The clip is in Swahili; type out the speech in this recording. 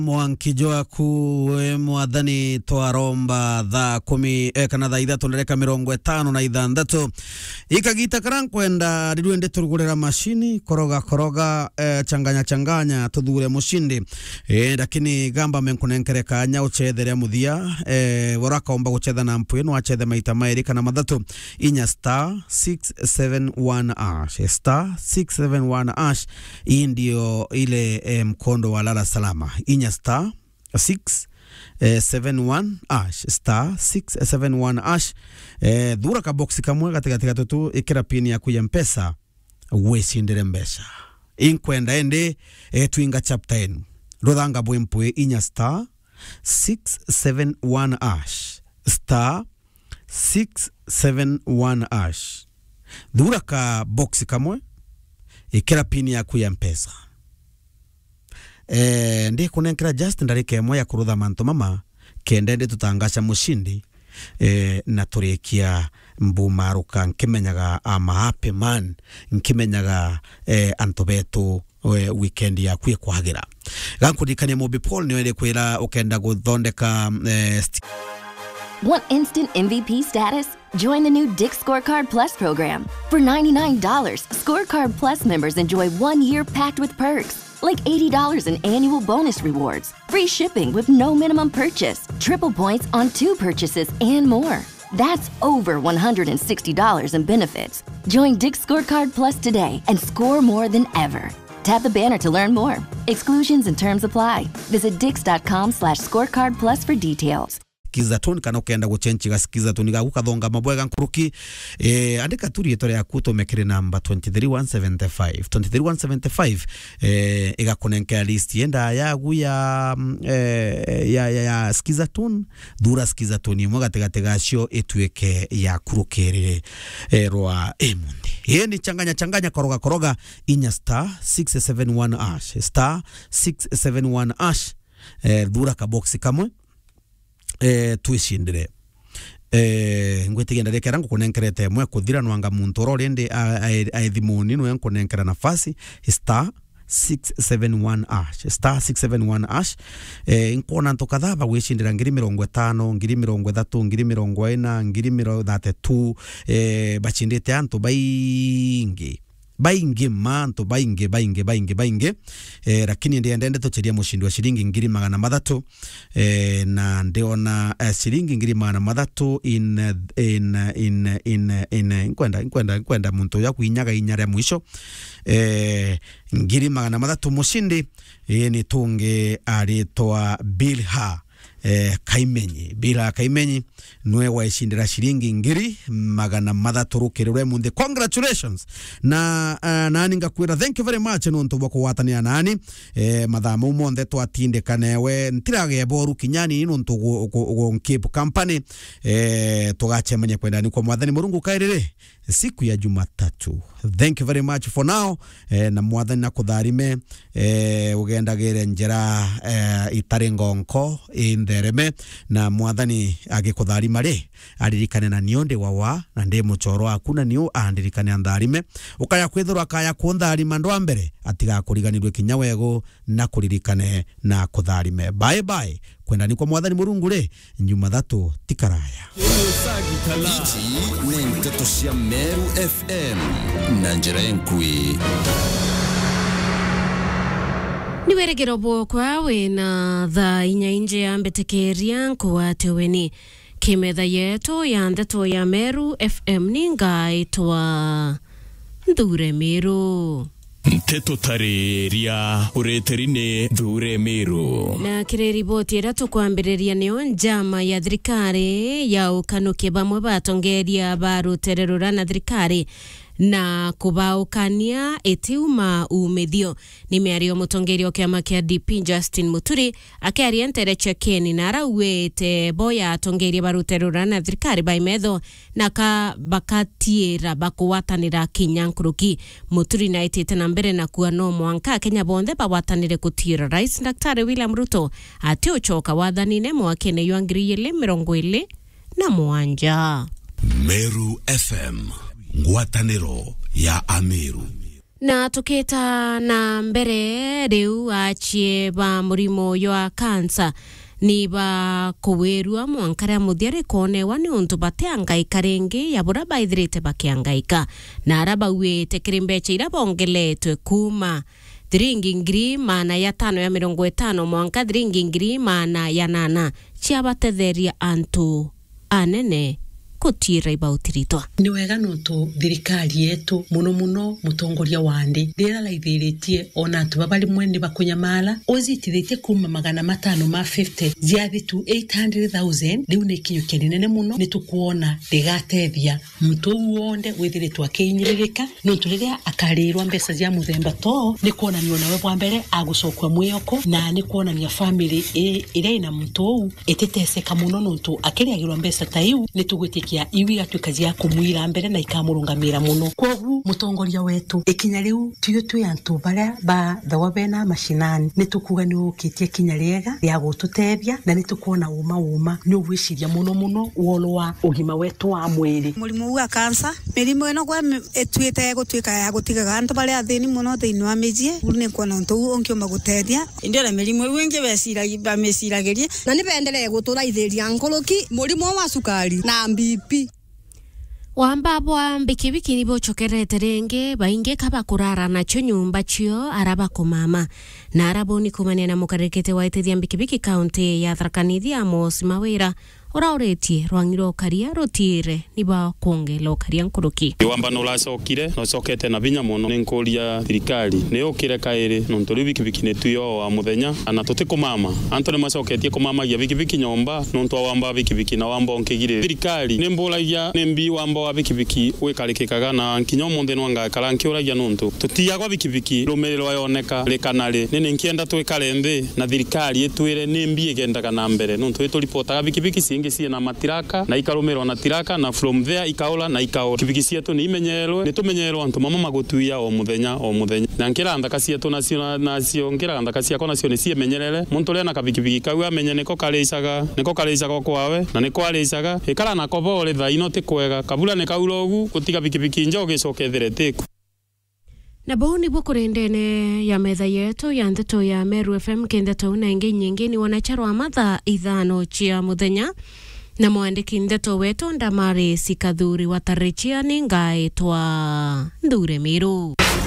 Mwankijoa kuwe mwadhani toaromba dha 10 kana dha idha tondereka 50 na idha ndato ikagita karankwenda riduende turugurira mashini koroga changanya tudhure mushindi lakini gamba menkunenkereka nya uchethere muthia waraka omba guchetha na mpuye no achethe maita mairi kana mathatu inya *671 ash *671 ash indio ile mkondo wa lala salama inya *671 ash *671 ash dura ka box kamwe katika tu ikira pini ya kuya mpesa wesindire mbesha inkwenda ende tuinga chapter enu rodhanga bwempwe inya *671 ash *671 ash dura ka box kamwe ikira pini ya kuya mpesa ndi kunenkera just ndarike moya kurudha manto mama kendende tutangasha mushindi na turekia mbumaruka nkimenyaga ama happy man nkimenyaga antobeto weekend ya kuye kwagira gankudikanye mu Bipol niwele kwira ukenda guthondeka Want instant MVP status? Join the new Dick's Scorecard Plus program. For $99, Scorecard Plus members enjoy 1 year packed with perks, like $80 in annual bonus rewards, free shipping with no minimum purchase, triple points on 2 purchases, and more. That's over $160 in benefits. Join Dick's Scorecard Plus today and score more than ever. Tap the banner to learn more. Exclusions and terms apply. Visit dix.com/scorecard plus for details. Skizatoni kana ukenda guchenchiga skizatoni gagukathonga mabwega nkuruki andika turi etore yakuto mekire namba 23175 igakonenka list yenda yagu ya skizatoni dura skizatoni mo gatega sho etweke ya kurukere roa emundi ni changanya koroga inya *671 ash *671 ash dura ka box kamwe tuishindire ngwetigenda rekera ngo kunenkerete mwe kuthira nwanga muntu rorende aithimuni no yankonenkera nafasi *671 ash *671 ash inkona ntokadhaba wishindira ngiri 50 ngiri 30 ngiri 40 ngiri 32 bachindite anto baingi manto baingi lakini ndiende tocheria mushindi wa shilingi ngiri 300 na ndiona shilingi ngiri 300 kwenda muntu ya kuinyaga inyara mwisho ngiri 300 mushindi ni tunge alitoa Bilha Kaimenyi nwe waishindira shilingi ngiri 300 rukerere munde. Congratulations na nani ngakwira thank you very much nonto bako watania nani madhamu monde twatinde kanewe ntirage boru kinyani nonto go keep company tugachemenya kwenda ni kwa mwathani Murungu kairire siku ya Jumatatu. Thank you very much for now na mwathani nakutharime ugendagire njera itarengonko indereme na mwathani agikutharima ri aririkane na nionde wawa na ndi muchoro akuna niu andirikane andharime ukaya kwithura kaya kuntharima ndo mbere atiga kuriganirwe kinyawego na kuririkane na kutharime. Bye bye kwenda ni kwa mwathani Murungu ri Jumatatu tikaraya Nteto cia Meru FM na njira enkui niweregero bwokwa wina tha inya inje ya mbetekeria nkuwa teweni kimetha yetu ya ndeto ya Meru FM ningaitwa Ndure Meru Nteto tareria ureterine Ndure Meru na kire riboti ira tukwambiriria niyo njama ya thirikari ya ukanuke bamwe batongeria barutererura na thirikari na kubaukania etiuma umithio ni miario mutongerio kiama kia DP Justin Muturi akiaria ntereche keni na rawete boya atongeria baruterura na thirikari baimetho na ka bakatiera bakuwatanira kinyankuruki. Muturi na itete na mbere na kuwa no mwanka Kenya bonde bawatanire kutira Rais Daktari William Ruto ati uchoka wathanine mwakene yuangiriyele 27 Meru FM ngwataniro ya Ameru Na tuketa na mbere riu achie ba murimo wa kansa ni ba kuwerua mwankara muthiari konewa ni untu bateangaika ringi yabura baithirite bakiangaika na araba wite kirimbeche ira bongeletwe kuma thiringi ngiri mana ya 550 mwanka thiringi ngiri mana ya 8 ciabatetheria antu anene kutira ibautiritwa. Ni wega nontu thirikari yetu muno mutongoria wandi rira laithiritie ona antu babali mwene bakunyamala ozitithite kuma 550 ziathi tu 800,000 riu ni kinyo kinene muno ni tukuona rigatethia mtu wonde withiritwa kinyiririka nontu riria akarirwa mbesa cia muthemba to ni kuonania nawe bwa mbere agucokwa mwiyoko na ni kuonania family ire ina mtu eteteseka muno nontu akiriagirwa mbesa taiu ni tugwitikia iwi atuika cia kumwira mbere na ikamurungamira muno kogu mutongoria wetu ikinya riu tuyo antu baria ba thawa bena mashinani ni tukuga ni ukitie kinya riega ya gututethia na ni tukuona uma ni ugwiciria muno wolo wa ugima wetu wa mwiri murimu wa kansa mirimo eno kwa etuite gutuika ya gutigaga antu baria athini muno thiini wa mijie ni kuona ntu onkioma gutethia ndio na mirimo wingi besiragia bamesiragirie na ni bendelee gutura ithiria nkuluki murimu wa sukari na BP wambabwa mbikibiki nibo chokerete renge bainge kaba kurara nacho nyumba cio araba kumama na araboni kumania na mukarekete waitethia mbikibiki county ya Tharaka Nithi Amos Mawira orauretie rwangiro karia rotire niba kuongela karia nkuruki wamba no lacokire no cokete na binya muno ninkuria thirikari ni ukire kairi no ntori bikibiki ne tuyo wa muthenya ana tutikumama antone macoketie kumamagia bikibiki nyomba no ntwa wamba bikibiki na wamba onkigire thirikari ni mbulagia ni mbi wamba wa bikibiki wikarikikaga na nkinyo munde no anga karanki uragia nuntu tutiagwa bikibiki rumerero yoneka rekanari ni nkienda twikare mbi na thirikari etwire ni mbi igendaga na mbere no ntwe tulipotaga bikibiki sie na matiraka na ikarumero na tiraka na from there ikaola na ikaola kibiki cietu ni imenyerwe ni tumenyerwa antu mama magutuia o muthenya na nkira ndaka cietu nacio nkira ndaka ciako nacio ni ciemenyerere muntu ria na kabikibiki kau amenye niko kareicaga kwawe na niko areicaga ikara na kobole thaino ti kwega kabula ni kaulogu gutiga bikibiki njoge cokethere na boni bukurendene ya metha yetu ya ndeto ya Meru FM kendeto na ingi nyingi ni wanacharo wa matha ithano chia muthenya na mwandiki ndeto wetu Ndamari Sikathuri watarichia ni ngaitwa Ndure Miru.